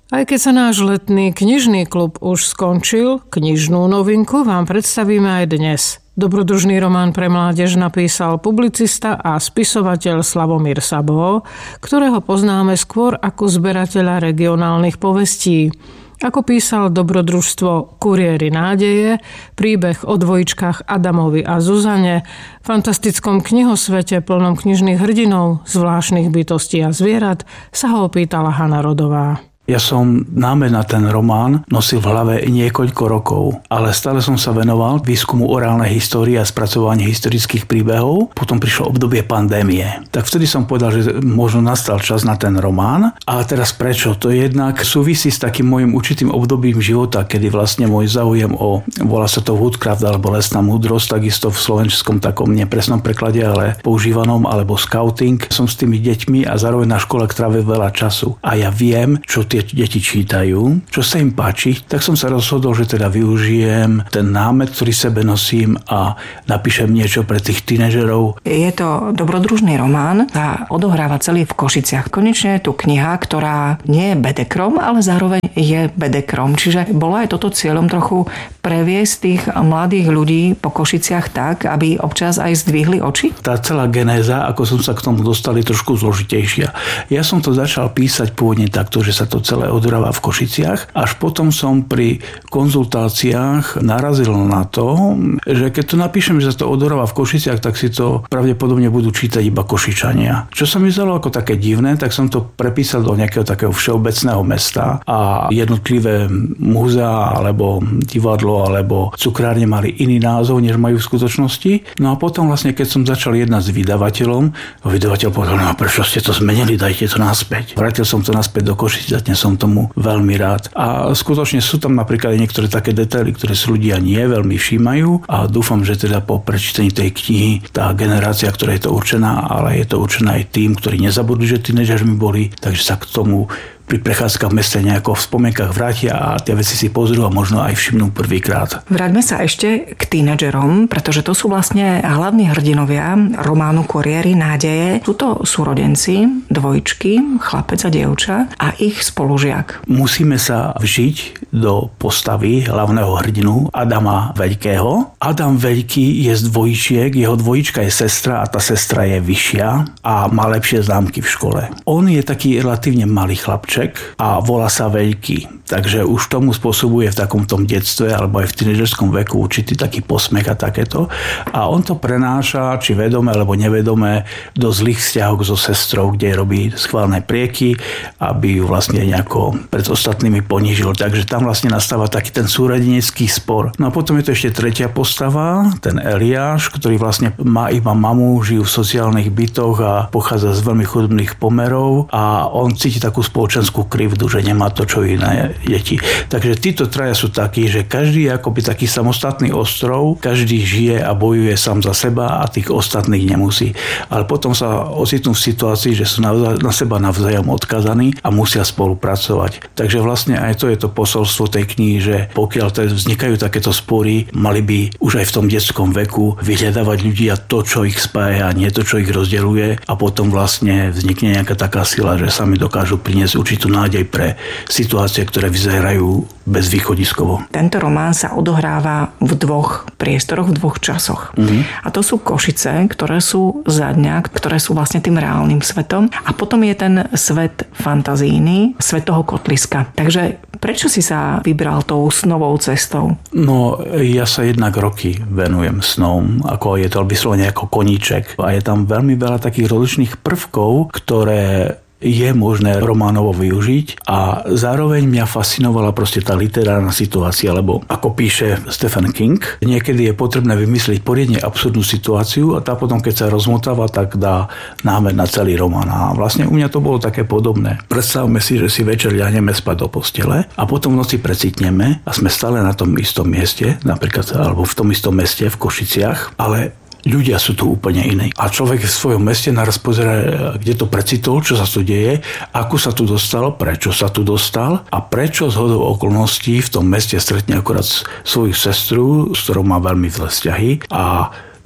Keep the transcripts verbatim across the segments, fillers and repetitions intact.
Aj keď sa náš letný knižný klub už skončil, knižnú novinku vám predstavíme aj dnes. Dobrodružný román pre mládež napísal publicista a spisovateľ Slavomír Sabo, ktorého poznáme skôr ako zberateľa regionálnych povestí. Ako písal dobrodružstvo Kuriéry nádeje, príbeh o dvojičkách Adamovi a Zuzane, fantastickom knihosvete plnom knižných hrdinov, zvláštnych bytostí a zvierat, sa ho opýtala Hana Rodová. Ja som námed na ten román nosil v hlave niekoľko rokov, ale stále som sa venoval výskumu orálnej histórie a spracovania historických príbehov. Potom prišlo obdobie pandémie. Tak vtedy som povedal, že možno nastal čas na ten román. A teraz prečo? To jednak súvisí s takým môjim určitým obdobím života, kedy vlastne môj záujem o, volá sa to Woodcraft alebo lesná múdrosť, takisto v slovenskom takom nepresnom preklade, ale používanom, alebo scouting. Som s tými deťmi a zároveň na škole trávil veľa času. A ja viem, čo tie deti čítajú, čo sa im páči, tak som sa rozhodol, že teda využijem ten námet, ktorý sebe nosím a napíšem niečo pre tých tínežerov. Je to dobrodružný román a odohráva celý v Košiciach. Konečne je tu kniha, ktorá nie je bedekrom, ale zároveň je bedekrom. Čiže bolo aj toto cieľom trochu previesť tých mladých ľudí po Košiciach tak, aby občas aj zdvihli oči? Tá celá genéza, ako som sa k tomu dostal, je trošku zložitejšia. Ja som to začal písať pôvodne takto, že sa to celé odhráva v Košiciach. Až potom som pri konzultáciách narazil na to, že keď to napíšem, že sa to odhráva v Košiciach, tak si to pravdepodobne budú čítať iba Košičania. Čo sa mi zdalo ako také divné, tak som to prepísal do nejakého takého všeobecného mesta a jednotlivé múzea alebo divadlo alebo cukrárne mali iný názov, než majú v skutočnosti. No a potom vlastne, keď som začal jednať s vydavateľom, vydavateľ povedal, no prečo ste to zmenili, dajte to naspäť. Vrátil som to naspäť do Košic, som tomu veľmi rád. A skutočne sú tam napríklad aj niektoré také detaily, ktoré si ľudia nie veľmi všímajú a dúfam, že teda po prečítaní tej knihy tá generácia, ktorá je to určená, ale je to určená aj tým, ktorí nezabudli, že tínežermi boli, takže sa k tomu pri prechádzkach v meste nejako v spomienkach vrátia a tie veci si pozrú a možno aj všimnú prvýkrát. Vráťme sa ešte k tínedžerom, pretože to sú vlastne hlavní hrdinovia románu Kuriéry nádeje. Sú to súrodenci, dvojičky, chlapec a dievča a ich spolužiak. Musíme sa vžiť do postavy hlavného hrdinu Adama Veľkého. Adam Veľký je z dvojčiek, jeho dvojička je sestra a tá sestra je vyššia a má lepšie známky v škole. On je taký relatívne malý chlapček a volá sa Veľký. Takže už tomu spôsobuje v takom tom detstve alebo aj v tínežerskom veku určitý taký posmech a takéto. A on to prenáša, či vedome alebo nevedome, do zlých vzťahov so sestrou, kde robí schválne prieky, aby ju vlastne nejako pred ostatnými ponížil. Takže tam vlastne nastáva taký ten súrodenecký spor. No a potom je to ešte tretia postava, ten Eliáš, ktorý vlastne má iba mamu, žijú v sociálnych bytoch a pochádza z veľmi chudobných pomerov a on cíti takú spoločenskú krivdu, že nemá to, čo iné deti. Takže títo traja sú takí, že každý je akoby taký samostatný ostrov, každý žije a bojuje sám za seba a tých ostatných nemusí. Ale potom sa ocitnú v situácii, že sú na, na seba navzájom odkazaní a musia spolupracovať. Takže vlastne aj to je to posolstvo tej knihy, že pokiaľ vznikajú takéto spory, mali by už aj v tom detskom veku vyhľadávať ľudia to, čo ich spája, nie to, čo ich rozdeľuje a potom vlastne vznikne nejaká taká sila, že sami dokážu priniesť určitú nádej pre situácie, ktoré vyzerajú bezvýchodiskovo. Tento román sa odohráva v dvoch priestoroch, v dvoch časoch. Mm-hmm. A to sú Košice, ktoré sú za dňa, ktoré sú vlastne tým reálnym svetom. A potom je ten svet fantazíny, svet toho kotliska. Takže prečo si sa vybral tou snovou cestou? No, ja sa jednak roky venujem snom, ako je to vyslovene ako koníček. A je tam veľmi veľa takých rozličných prvkov, ktoré je možné románovo využiť a zároveň mňa fascinovala proste tá literárna situácia, lebo ako píše Stephen King, niekedy je potrebné vymyslieť poriadne absurdnú situáciu a tá potom, keď sa rozmotáva, tak dá námed na celý román. A vlastne u mňa to bolo také podobné. Predstavme si, že si večer ľahneme spať do postele a potom v noci precitneme a sme stále na tom istom mieste, napríklad alebo v tom istom meste v Košiciach, ale ľudia sú tu úplne iní. A človek v svojom meste naraz pozerá, kde to precitol, čo sa tu deje, ako sa tu dostal, prečo sa tu dostal a prečo zhodou okolností v tom meste stretne akorát svoju sestru, s ktorou má veľmi zlé vzťahy a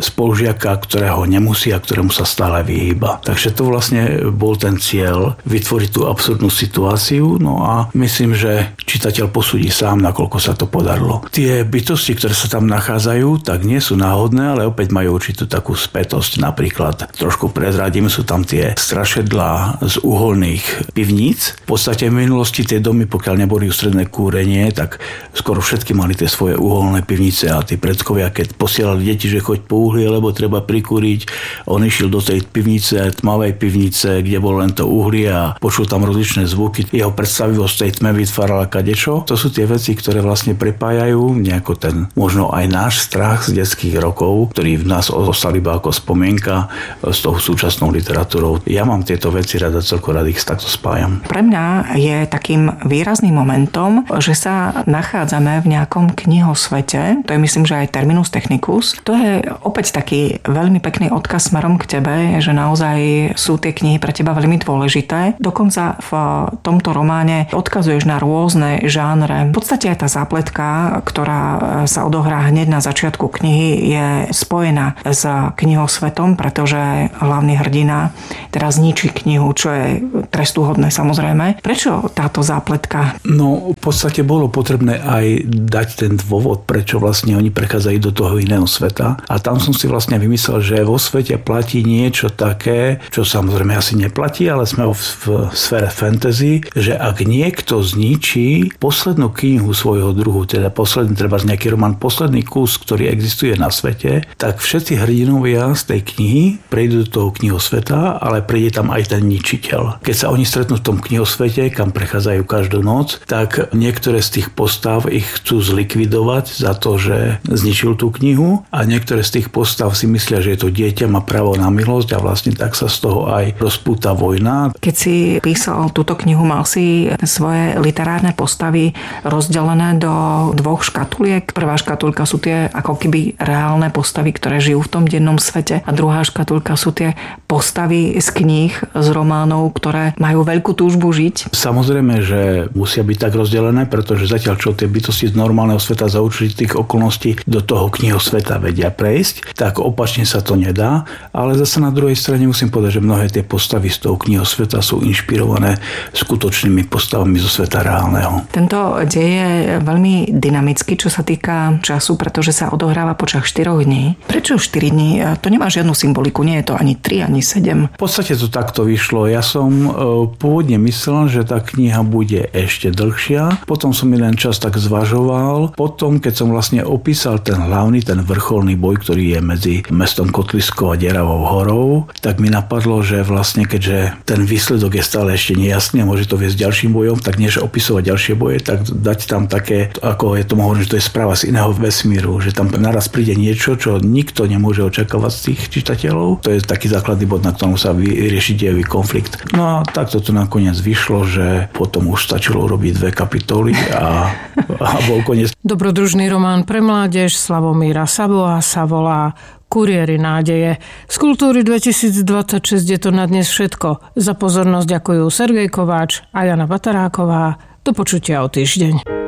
spolužiaka, ktorého nemusí a ktorému sa stále vyhýba. Takže to vlastne bol ten cieľ, vytvoriť tú absurdnú situáciu, no a myslím, že čitateľ posúdi sám, nakoľko sa to podarilo. Tie bytosti, ktoré sa tam nachádzajú, tak nie sú náhodné, ale opäť majú určitú takú spätosť. Napríklad, trošku prezradím, sú tam tie strašidlá z uholných pivníc. V podstate v minulosti tie domy, pokiaľ neboli ústredné kúrenie, tak skoro všetky mali tie svoje uholné pivnice a tí predkovia, keď posielali deti, že choď po uhlie, lebo treba prikúriť, on išiel do tej pivnice, tmavej pivnice, kde bolo len to uhlie a počul tam rozličné zvuky. Jeho predstavivosť tej tme vytvárala kadečo. To sú tie veci, ktoré vlastne prepájajú nejako ten možno aj náš strach z detských rokov, ktorý v nás zostal iba ako spomienka s tou súčasnou literatúrou. Ja mám tieto veci rada, celko rád ich takto spájam. Pre mňa je takým výrazným momentom, že sa nachádzame v nejakom knihosvete. To je myslím, že aj terminus technicus. To je opäť taký veľmi pekný odkaz smerom k tebe, že naozaj sú tie knihy pre teba veľmi dôležité. Dokonca v tomto románe odkazuješ na rôzne žánre. V podstate aj tá zápletka, ktorá sa odohrá hneď na začiatku knihy, je spojená s knihosvetom, pretože hlavný hrdina teraz zničí knihu, čo je trestuhodné samozrejme. Prečo táto zápletka? No, v podstate bolo potrebné aj dať ten dôvod, prečo vlastne oni prechádzajú do toho iného sveta. A tam som si vlastne vymyslel, že vo svete platí niečo také, čo samozrejme asi neplatí, ale sme v, v sfére fantasy, že ak niekto zničí poslednú knihu svojho druhu, teda posledný, treba z nejaký román, posledný kus, ktorý existuje na svete, tak všetci hrdinovia z tej knihy prejdú do toho knihosveta, ale prejde tam aj ten ničiteľ. Keď sa oni stretnú v tom knihosvete, kam prechádzajú každú noc, tak niektoré z tých postav ich chcú zlikvidovať za to, že zničil tú knihu a niektoré z tých postav si myslia, že je to dieťa, má právo na milosť a vlastne tak sa z toho aj rozpúta vojna. Keď si písal túto knihu, mal si svoje literárne postavy rozdelené do dvoch škatuliek. Prvá škatulka sú tie ako keby reálne postavy, ktoré žijú v tom dennom svete a druhá škatulka sú tie postavy z kníh, z románov, ktoré majú veľkú túžbu žiť. Samozrejme, že musia byť tak rozdelené, pretože zatiaľ čo tie bytosti z normálneho sveta za určitých okolností do toho knihosveta vedia prejsť, tak opačne sa to nedá, ale zase na druhej strane musím povedať, že mnohé tie postavy z toho knihosveta sú inšpirované skutočnými postavami zo sveta reálneho. Tento dej je veľmi dynamický, čo sa týka času, pretože sa odohráva počas štyroch dní. Prečo štyri dní? To nemá žiadnu symboliku, nie je to ani tri, ani sedem. V podstate to takto vyšlo. Ja som pôvodne myslel, že tá kniha bude ešte dlhšia. Potom som jeden čas tak zvažoval. Potom, keď som vlastne opísal ten hlavný, ten vrcholný boj, ktorý je medzi mestom Kotliskou a Deravou horou, tak mi napadlo, že vlastne keďže ten výsledok je stále ešte nejasný a môže to viesť ďalším bojom, tak než opisovať ďalšie boje, tak dať tam také, ako je to hovorím, že to je správa z iného vesmíru, že tam naraz príde niečo, čo nikto nemôže očakávať z tých čitateľov. To je taký základný bod, na ktorom sa vyrieši dejový konflikt. No a takto to nakoniec vyšlo, že potom už stačilo urobiť dve kapitoly a, a bol koniec. Dobrodružný román pre mládež Slavomíra Saboa sa volá Kuriéri nádeje. Z Kultúry dvetisícdvadsaťšesť je to na dnes všetko. Za pozornosť ďakujú Sergej Kováč a Jana Bataráková. Do počutia o týždeň.